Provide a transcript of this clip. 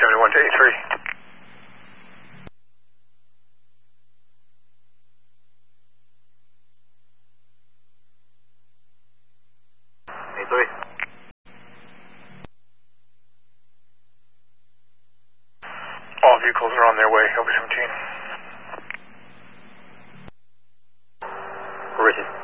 71 to A3. A3. All vehicles are on their way, over 17. Written.